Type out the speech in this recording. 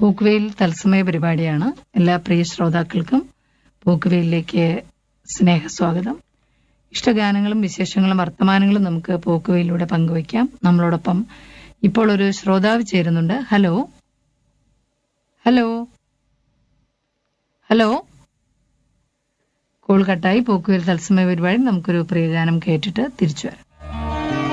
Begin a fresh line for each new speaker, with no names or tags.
പോക്കുവെയിൽ തത്സമയ പരിപാടിയാണ്. എല്ലാ പ്രിയ ശ്രോതാക്കൾക്കും പോക്കുവെയിലേക്ക് സ്നേഹസ്വാഗതം. ഇഷ്ടഗാനങ്ങളും വിശേഷങ്ങളും വർത്തമാനങ്ങളും നമുക്ക് പോക്കുവെയിലൂടെ പങ്കുവയ്ക്കാം. നമ്മളോടൊപ്പം ഇപ്പോൾ ഒരു ശ്രോതാവ് ചേരുന്നുണ്ട്. ഹലോ ഹലോ ഹലോ കോൾ കട്ടായി. പോക്കുവെയിൽ തത്സമയ പരിപാടി നമുക്കൊരു പ്രിയ ഗാനം കേട്ടിട്ട് തിരിച്ചു വരാം.